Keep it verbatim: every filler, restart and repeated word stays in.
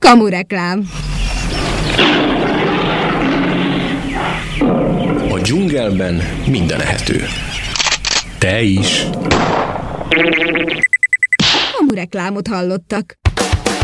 Kamureklám. A dzsungelben minden ehető. Te is. Kamureklámot hallottak.